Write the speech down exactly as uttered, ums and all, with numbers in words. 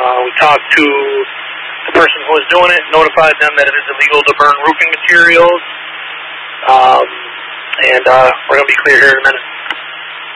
Uh, we talked to the person who was doing it, notified them that it is illegal to burn roofing materials, um, and uh, we're going to be clear here in a minute.